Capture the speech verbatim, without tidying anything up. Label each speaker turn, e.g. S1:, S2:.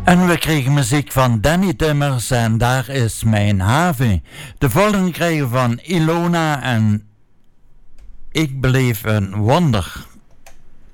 S1: En we kregen muziek van Danny Timmers en Daar is mijn haven. De volgende kregen we van Ilona en Ik beleef een wonder.